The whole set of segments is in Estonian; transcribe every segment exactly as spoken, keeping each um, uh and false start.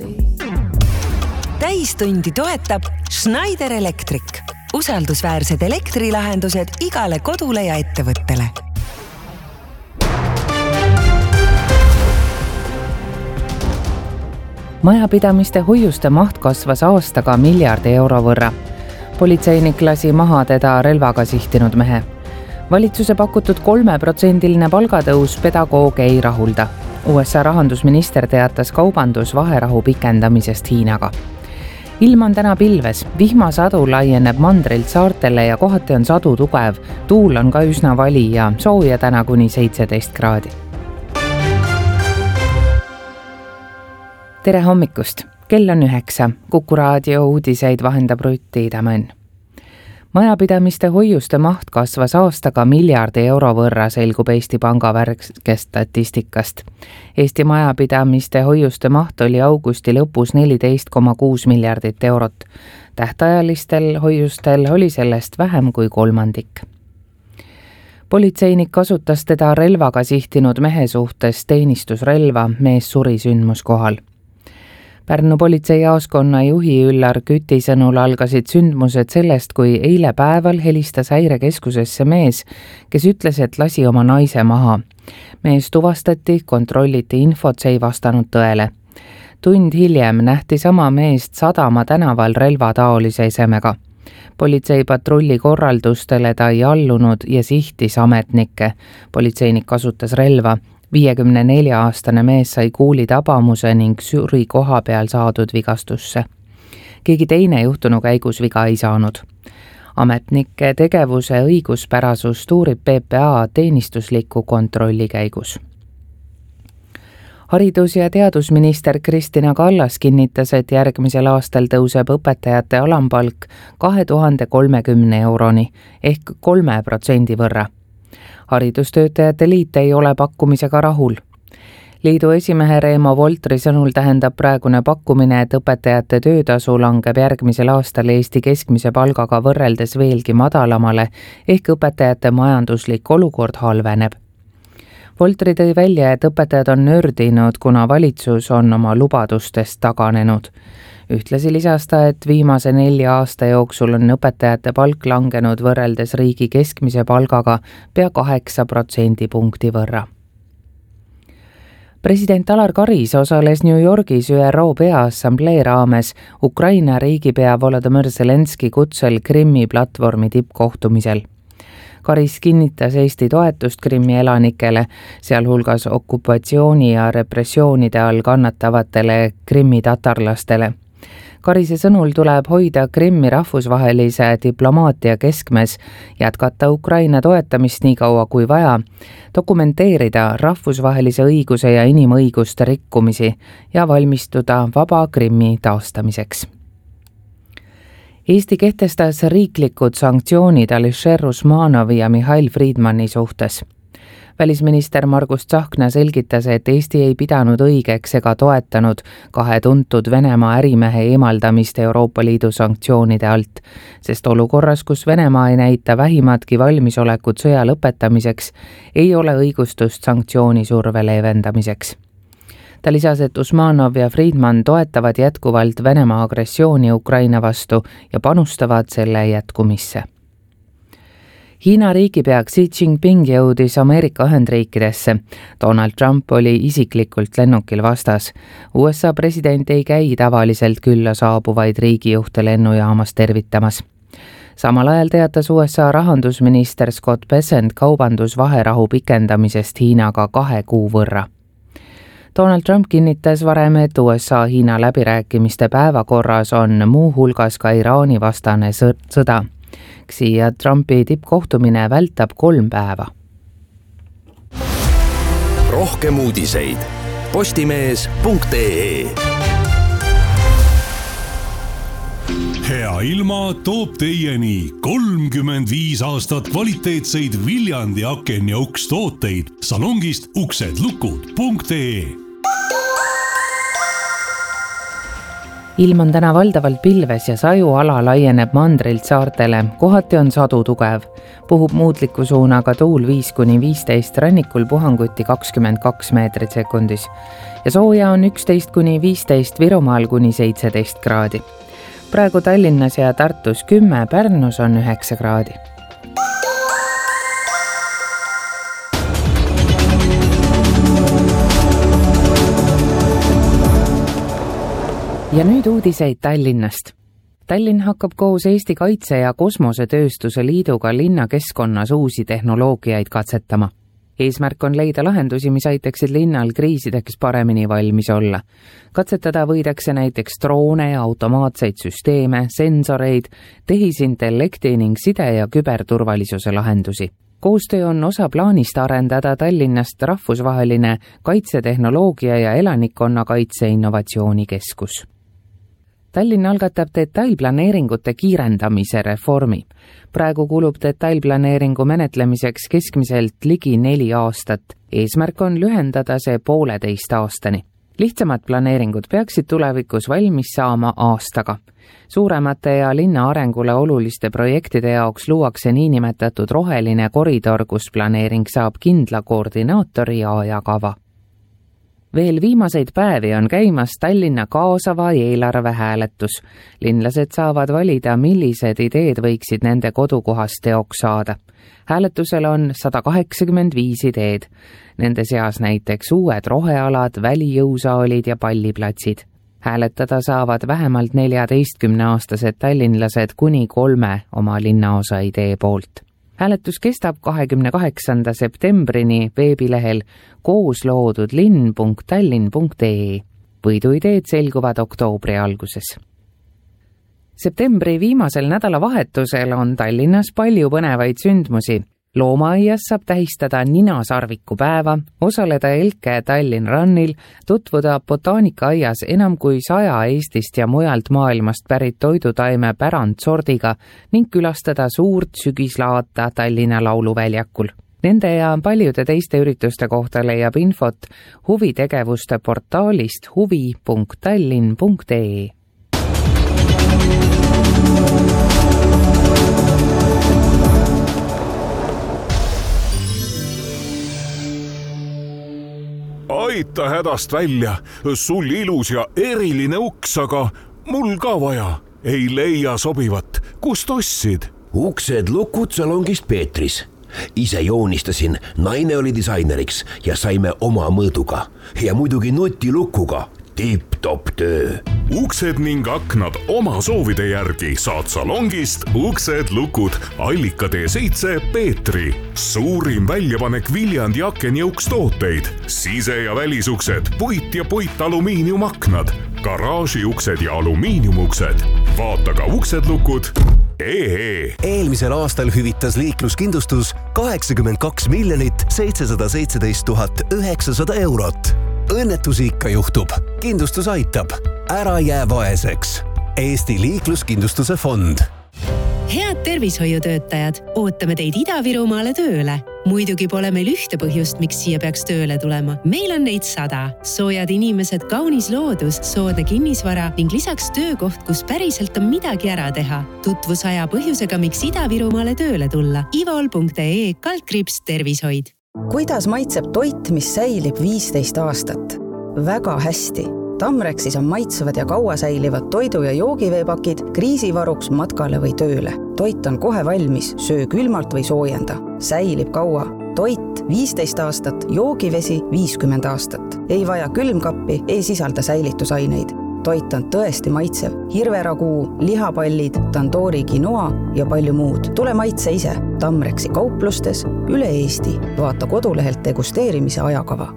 Täistundi toetab Schneider Electric. Usaldusväärsed elektrilahendused igale kodule ja ettevõttele. Majapidamiste hoiuste maht kasvas aastaga miljardi euro võrra. Politseinik lasi maha teda relvaga sihtinud mehe. Valitsuse pakutud kolmeprotsendiline palgatõus pedagooge ei rahulda. U S A rahandusminister teatas kaubandusvaherahu pikendamisest Hiinaga. Ilm on täna pilves, vihmasadu laieneb mandrilt saartele ja kohati on sadu tugev, tuul on ka üsna vali ja sooja täna kuni seitseteist kraadi. Tere hommikust, kell on üheksa, Kuku raadio uudiseid vahendab Rutti Idamann. Majapidamiste hoiuste maht kasvas aastaga miljardi euro võrra, selgub Eesti Panga värskest statistikast. Eesti majapidamiste hoiuste maht oli augusti lõpus neliteist koma kuus miljardit eurot. Tähtajalistel hoiustel oli sellest vähem kui kolmandik. Politseinik kasutas teda relvaga sihtinud mehe suhtes teenistusrelva, mees suri sündmuskohal. Pärnu politseijaoskonna juhi Üllar Küti sõnul algasid sündmused sellest, kui eile päeval helistas häirekeskusesse mees, kes ütles, et lasi oma naise maha. Mees tuvastati, kontrolliti infot, see ei vastanud tõele. Tund hiljem nähti sama meest Sadama tänaval relvataolise esemega. Politseipatrulli korraldustele ta ei allunud ja sihtis ametnikke. Politseinik kasutas relva. viiekümne nelja aastane mees sai kuuli tabamuse ning suri koha peal saadud vigastusse. Keegi teine juhtunu käigus viga ei saanud. Ametnike tegevuse õiguspärasust uurib P P A teenistusliku kontrolli käigus. Haridus- ja teadusminister Kristina Kallas kinnitas, et järgmisel aastal tõuseb õpetajate alampalk kahe tuhande kolmekümne euroni ehk kolme protsendi võrra. Haridustöötajate liit ei ole pakkumisega rahul. Liidu esimehe Reemo Voltri sõnul tähendab praegune pakkumine, et õpetajate töötasu langeb järgmisel aastal Eesti keskmise palgaga võrreldes veelgi madalamale ehk õpetajate majanduslik olukord halveneb. Voltri tõi välja, et õpetajad on nördinud, kuna valitsus on oma lubadustest taganenud. Ühtlasi lisas ta, et viimase nelja aasta jooksul on õpetajate palk langenud võrreldes riigi keskmise palgaga pea kaheksa protsendipunkti võrra. President Alar Karis osales New Yorgis Ü R O Peaassamblee raames Ukraina riigipea Volodõmõr Zelenski kutsel Krimmi platvormi tippkohtumisel. Karis kinnitas Eesti toetust Krimmi elanikele, sealhulgas okupatsiooni ja repressioonide all kannatavatele Krimmi tatarlastele. Karise sõnul tuleb hoida Krimmi rahvusvahelise diplomaatia keskmes, jätkata Ukraina toetamist nii kaua kui vaja, dokumenteerida rahvusvahelise õiguse ja inimõiguste rikkumisi ja valmistuda vaba Krimmi taastamiseks. Eesti kehtestas riiklikud sanktsioonid Alisher Usmanovi ja Mihhail Friedmani suhtes. Välisminister Margus Tsahkna selgitas, et Eesti ei pidanud õigeks ega toetanud kahe tuntud Venemaa ärimehe eemaldamist Euroopa Liidu sanktsioonide alt, sest olukorras, kus Venemaa ei näita vähimatki valmisolekut sõja lõpetamiseks, ei ole õigustust sanktsiooni surve leevendamiseks. Ta lisas, et Usmanov ja Friedman toetavad jätkuvalt Venemaa agressiooni Ukraina vastu ja panustavad selle jätkumisse. Hiina riigipea Xi Jinping jõudis Ameerika Ühendriikidesse. Donald Trump oli isiklikult lennukil vastas. U S A president ei käi tavaliselt külla saabuvaid riigijuhte lennujaamas tervitamas. Samal ajal teatas U S A rahandusminister Scott Bessent kaubandusvaherahu pikendamisest Hiinaga kahe kuu võrra. Donald Trump kinnitas varem, et U S A Hiina läbirääkimiste päevakorras on muu hulgas ka Iraani vastane sõda. Xi ja Trumpi tippkohtumine vältab kolm päeva. Rohkem uudiseid postimees punkt ee. Hea ilma toob teieni kolmkümmend viis aastat kvaliteetseid Viljandi aken ja uks tooteid salongist uksedlukud punkt ee. ilm on täna valdavalt pilves ja sajuala laieneb mandrilt saartele, kohati on sadu tugev. Puhub muutliku suunaga tuul viis kuni viisteist, rannikul puhanguti kakskümmend kaks meetrit sekundis. Ja sooja on üksteist kuni viisteist, Virumaal kuni seitseteist kraadi. Praegu Tallinnas ja Tartus kümme, Pärnus on üheksa kraadi. Ja nüüd uudiseid Tallinnast. Tallinn hakkab koos Eesti Kaitse- ja Kosmosetööstuse Liiduga linnakeskkonnas uusi tehnoloogiaid katsetama. Eesmärk on leida lahendusi, mis aitaksid linnal kriisideks paremini valmis olla. Katsetada võidakse näiteks droone ja automaatseid süsteeme, sensoreid, tehisintellekti ning side- ja küberturvalisuse lahendusi. Koostöö on osa plaanist arendada Tallinnast rahvusvaheline kaitsetehnoloogia ja elanikkonnakaitse innovatsioonikeskus. Tallinn algatab detailplaneeringute kiirendamise reformi. Praegu kulub detailplaneeringu menetlemiseks keskmiselt ligi neli aastat. Eesmärk on lühendada see pooleteist aastani. Lihtsamad planeeringud peaksid tulevikus valmis saama aastaga. Suuremate ja linna arengule oluliste projektide jaoks luuakse niinimetatud roheline koridor, kus planeering saab kindla koordinaatori ja ajakava. Veel viimaseid päevi on käimas Tallinna kaasava eelarve hääletus. Linlased saavad valida, millised ideed võiksid nende kodukohast teoks saada. Hääletusel on sada kaheksakümmend viis ideed. Nende seas näiteks uued rohealad, välijõusaalid ja palliplatsid. Hääletada saavad vähemalt neljateistkümneaastased tallinlased kuni kolme oma linnaosa idee poolt. Hääletus kestab kahekümne kaheksanda septembrini veebilehel koosloodudlinn punkt tallinn punkt ee. Võiduideed selguvad oktoobri alguses. Septembri viimasel nädalavahetusel on Tallinnas palju põnevaid sündmusi. Loomaaias saab tähistada ninasarviku päeva, osaleda Elke Tallinn Runnil, tutvuda botaanikaaias enam kui saja Eestist ja mujalt maailmast pärit toidutaime pärandsordiga ning külastada suurt sügislaata Tallinna lauluväljakul. Nende ja paljude teiste ürituste kohta leiab infot huvitegevuste portaalist huvi punkt tallinn punkt ee. Aita hädast välja, sul ilus ja eriline uks, aga mul ka vaja. Ei leia sobivat, kust ostsid? Uksed lukud salongist Peetris. Ise joonistasin, naine oli disaineriks ja saime oma mõõduga. Ja muidugi nutilukuga. Tip-top töö. Uksed ning aknad oma soovide järgi saad salongist Uksed lukud Allika tee seitse Peetri. Suurim väljapanek Viljandi aken ja ukstooteid. Sise- ja välisuksed, puit ja puitalumiiniumaknad, garaažiuksed ja alumiiniumuksed. Vaata ka uksedlukud. Ee. Eelmisel aastal hüvitas liikluskindlustus kaheksakümmend kaks miljonit seitsesada seitseteist tuhat üheksasada eurot. Õnnetusi ikka juhtub. Kindlustus aitab. Ära jää vaeseks. Eesti liikluskindlustuse fond. Head tervishoiutöötajad, ootame teid Ida-Virumaale tööle. Muidugi pole meil ühte põhjust, miks siia peaks tööle tulema. Meil on neid sada. Soojad inimesed, kaunis loodus, soodne kinnisvara ning lisaks töökoht, kus päriselt on midagi ära teha. Tutvus aja põhjusega, miks Ida-Virumaale tööle tulla. ivol punkt ee kaldkriips tervishoid. Kuidas maitseb toit, mis säilib viisteist aastat? Väga hästi. Tamrexis on maitsevad ja kaua säilivad toidu- ja joogiveepakid kriisivaruks matkale või tööle. Toit on kohe valmis, söö külmalt või soojenda. Säilib kaua. Toit viisteist aastat, joogivesi viiskümmend aastat. Ei vaja külmkappi, ei sisalda säilitusaineid. Toit on tõesti maitsev. Hirveraguu, lihapallid, tandoori quinoa ja palju muud. Tule maitse ise. Tamrexi kauplustes üle Eesti. Vaata kodulehelt degusteerimise ajakava.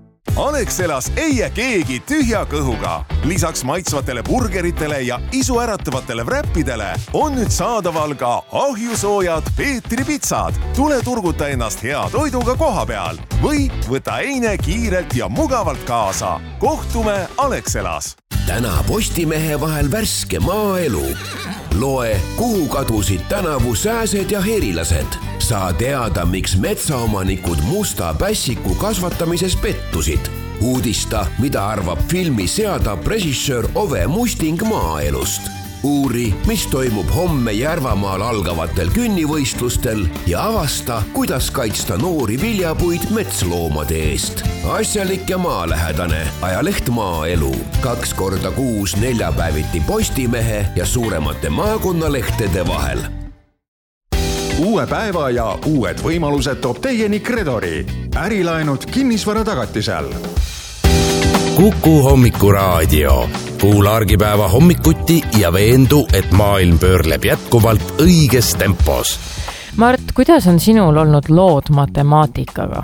Alexelas ei jää keegi tühja kõhuga. Lisaks maitsvatele burgeritele ja isuäratavatele wrappidele on nüüd saadaval ka ahjusoojad Peetri pitsad. Tule turguta ennast hea toiduga koha peal või võta eine kiirelt ja mugavalt kaasa. Kohtume Alexelas. Täna Postimehe vahel värske maaelu. Loe, kuhu kadusid tänavu sääsed ja herilased. Saa teada, miks metsaomanikud musta pässiku kasvatamises pettusid. uudista, mida arvab filmi seadab režissöör Ove Musting maaelust. Uuri, mis toimub homme Järvamaal algavatel künnivõistlustel ja avasta, kuidas kaitsta noori viljapuid metsloomade eest. Asjalik ja maalähedane ajaleht Maaelu. Kaks korda kuus neljapäeviti Postimehe ja suuremate maakonnalehtede vahel. Uue päeva ja uued võimalused toob teieni Credori. Ärilaenud kinnisvara tagatisel. Kuku hommikuraadio. Kuula argipäeva hommikuti ja veendu, et maailm pöörleb jätkuvalt õiges tempos. Mart, kuidas on sinul olnud lood matemaatikaga?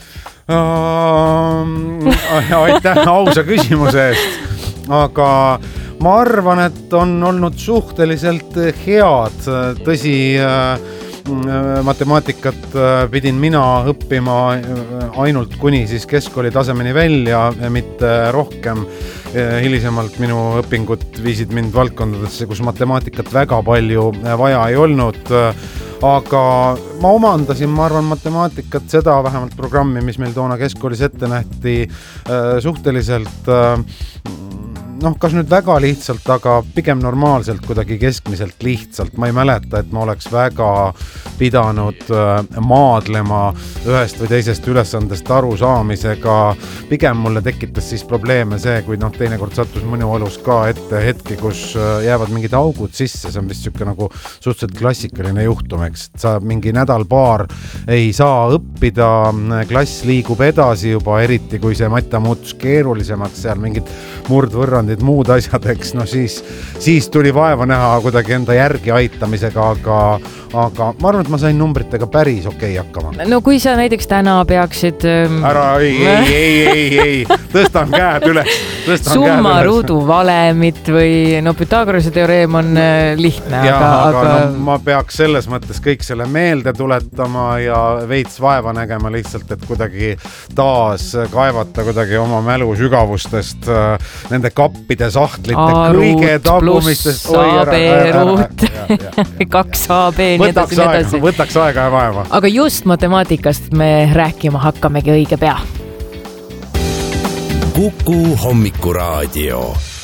Uh, aitäh ausa küsimuse eest. Aga ma arvan, et on olnud suhteliselt head. Tõsi, matemaatikat pidin mina õppima ainult kuni siis keskkooli tasemeni välja, mitte rohkem. Hilisemalt minu õpingud viisid mind valdkondadesse, kus matemaatikat väga palju vaja ei olnud. Aga ma omandasin, ma arvan, matemaatikat, seda vähemalt programmi, mis meil toona keskkoolis ette nähti, suhteliselt noh, kas nüüd väga lihtsalt, aga pigem normaalselt, kuidagi keskmiselt lihtsalt. Ma ei mäleta, et ma oleks väga pidanud maadlema ühest või teisest ülesandest aru saamisega. Pigem mulle tekitas siis probleeme see, kui noh, teinekord sattus mõnu olus ka ette hetki, kus jäävad mingid augud sisse. See on vist siuke nagu suhteliselt klassikaline juhtum, eks. Sa mingi nädal paar ei saa õppida, klass liigub edasi juba, eriti kui see matta muutus keerulisemaks, seal mingid murdvõrrandid, muud asjad, eks, no siis, siis tuli vaeva näha kuidagi enda järgi aitamisega, aga, aga ma arvan, et ma sain numbritega päris okei hakkama. No kui sa näiteks täna peaksid... Ära, ei, ei, ei, ei, ei, tõstan käed üles. Summa ruudu valemit või no Pythagorase teoreem on lihtne, ja, aga... aga, aga... No, ma peaks selles mõttes kõik selle meelde tuletama ja veits vaeva nägema lihtsalt, et kuidagi taas kaevata kuidagi oma mälu sügavustest nende kappide sahtlite A-ruut kõige tagumistest. A B ruut, kaks A B, nii edasi, nii edasi. Võtaks aega ja vaeva. Aga just matemaatikast me rääkima hakkamegi õige pea. Kuku hommikuraadio.